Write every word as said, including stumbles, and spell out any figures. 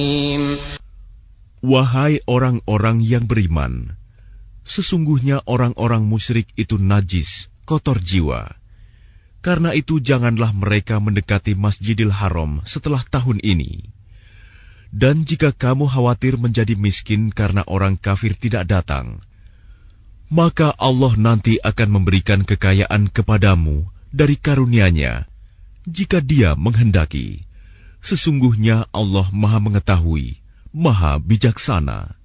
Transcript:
Wahai orang-orang yang beriman, sesungguhnya orang-orang musyrik itu najis, kotor jiwa. Karena itu janganlah mereka mendekati Masjidil Haram setelah tahun ini. Dan jika kamu khawatir menjadi miskin karena orang kafir tidak datang, maka Allah nanti akan memberikan kekayaan kepadamu dari karunia-Nya, jika Dia menghendaki. Sesungguhnya Allah Maha Mengetahui, Maha Bijaksana.